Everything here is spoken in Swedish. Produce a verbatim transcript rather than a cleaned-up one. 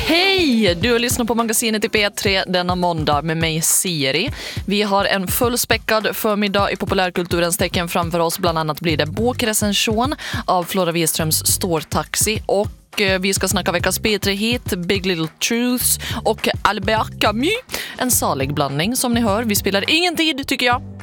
Hej! Du lyssnar på magasinet i P tre denna måndag med mig Siri. Vi har en fullspäckad förmiddag i populärkulturens tecken framför oss. Bland annat blir det bokrecension av Flora Wiströms Stortaxi och vi ska snacka veckans P tre-hit, Big Little Truths och Albert Camus. En salig blandning som ni hör. Vi spelar ingen tid tycker jag.